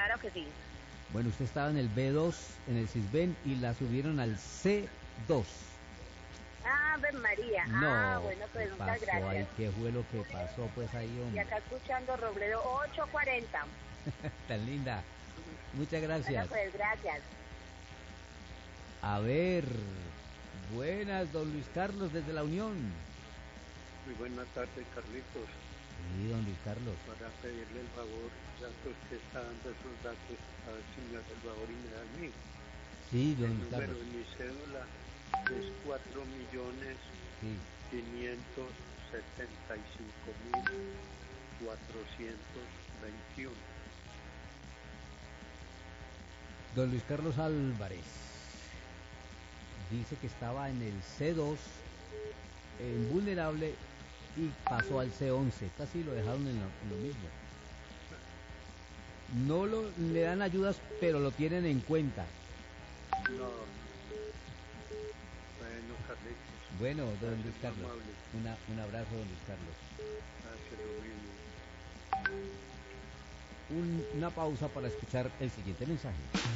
claro que sí. Bueno, usted estaba en el B2, en el Sisbén, y la subieron al C2. Ave María. No, Bueno, pues ¿qué muchas pasó gracias. ahí? ¿Qué fue lo que pasó pues ahí, Y hombre? acá escuchando Robledo 840. Tan linda. Muchas Bueno, gracias. pues gracias. A ver, buenas, don Luis Carlos desde La Unión. Muy buenas tardes, Carlitos. Sí, don Luis Carlos. Para pedirle el favor, ya que usted está dando esos datos, a ver si me hace el favor y me da el mío. Sí, don El Luis número Carlos. de mi cédula es 4.575.421. Don Luis Carlos Álvarez dice que estaba en el C2, en vulnerable, y pasó al C11. Casi lo dejaron en lo mismo. No le dan ayudas, pero lo tienen en cuenta. No. Bueno, Carlitos. Bueno, don Gracias, Luis Carlos. amable. Un abrazo, don Luis Carlos. Gracias, lo mismo. Una pausa para escuchar el siguiente mensaje.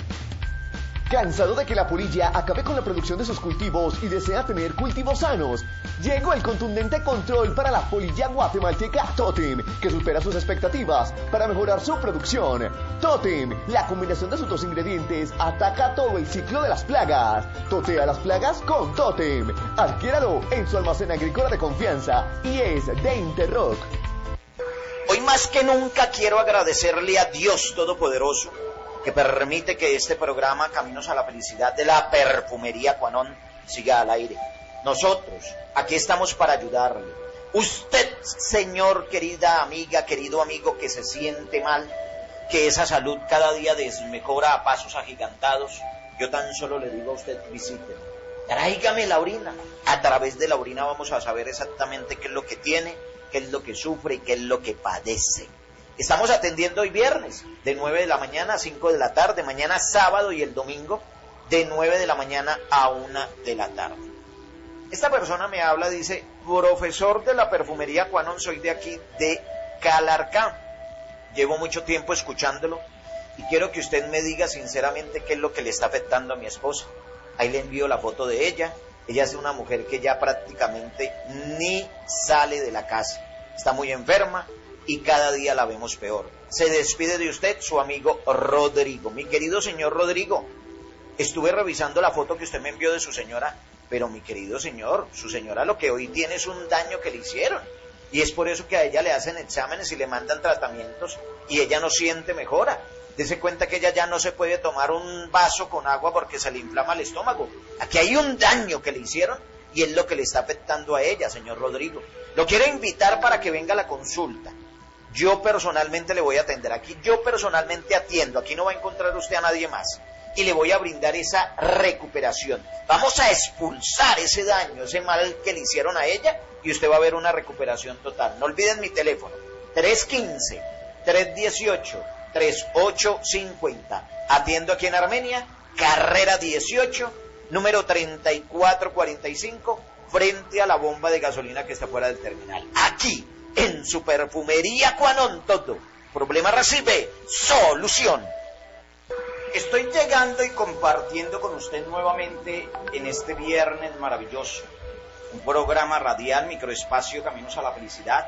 ¿Cansado de que la polilla acabe con la producción de sus cultivos y desea tener cultivos sanos? Llegó el contundente control para la polilla guatemalteca Totem, que supera sus expectativas para mejorar su producción. Totem, la combinación de sus dos ingredientes, ataca todo el ciclo de las plagas. Totea las plagas con Totem. Adquiéralo en su almacén agrícola de confianza y es de Interrock. Hoy más que nunca quiero agradecerle a Dios Todopoderoso que permite que este programa Caminos a la Felicidad de la Perfumería Cuanón siga al aire. Nosotros aquí estamos para ayudarle. Usted, señor, querida amiga, querido amigo que se siente mal, que esa salud cada día desmejora a pasos agigantados, yo tan solo le digo a usted, visíteme. Tráigame la orina. A través de la orina vamos a saber exactamente qué es lo que tiene, qué es lo que sufre y qué es lo que padece. Estamos atendiendo hoy viernes, de 9 de la mañana a 5 de la tarde, mañana sábado y el domingo, de 9 de la mañana a 1 de la tarde. Esta persona me habla, dice, profesor de la perfumería Cuanón, soy de aquí, de Calarcá. Llevo mucho tiempo escuchándolo y quiero que usted me diga sinceramente qué es lo que le está afectando a mi esposa. Ahí le envío la foto de ella. Ella es una mujer que ya prácticamente ni sale de la casa. Está muy enferma y cada día la vemos peor. Se despide de usted su amigo Rodrigo. Mi querido señor Rodrigo, estuve revisando la foto que usted me envió de su señora, pero mi querido señor, su señora lo que hoy tiene es un daño que le hicieron. Y es por eso que a ella le hacen exámenes y le mandan tratamientos y ella no siente mejora. Dese cuenta que ella ya no se puede tomar un vaso con agua porque se le inflama el estómago. Aquí hay un daño que le hicieron y es lo que le está afectando a ella, señor Rodrigo. Lo quiero invitar para que venga a la consulta. Yo personalmente le voy a atender aquí. Yo personalmente atiendo. Aquí no va a encontrar usted a nadie más. Y le voy a brindar esa recuperación. Vamos a expulsar ese daño, ese mal que le hicieron a ella y usted va a ver una recuperación total. No olviden mi teléfono. 315-318-3850. Atiendo aquí en Armenia, carrera 18, número 3445, frente a la bomba de gasolina que está fuera del terminal. Aquí, en su perfumería Cuanón, todo problema recibe solución. Estoy llegando y compartiendo con usted nuevamente en este viernes maravilloso un programa radial, microespacio Caminos a la Felicidad.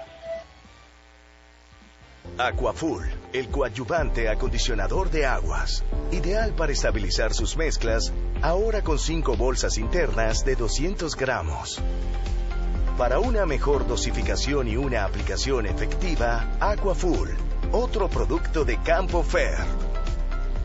Aquafull, el coadyuvante acondicionador de aguas, ideal para estabilizar sus mezclas, ahora con 5 bolsas internas de 200 gramos. Para una mejor dosificación y una aplicación efectiva, Aquafull, otro producto de Campo Fer.